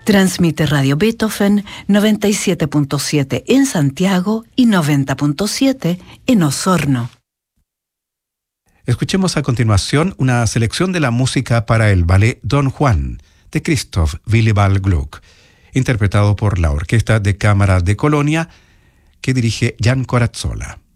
Transmite Radio Beethoven 97.7 en Santiago y 90.7 en Osorno. Escuchemos a continuación una selección de la música para el ballet Don Juan de Christoph Willibald Gluck, interpretado por la Orquesta de Cámara de Colonia que dirige Jan Corazzola.